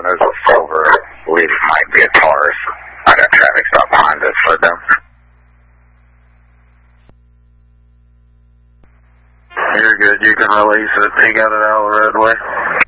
there's a silver. I believe it might be a Taurus. I got traffic stop behind this slid down. You're good. You can release it. He got it out of the roadway.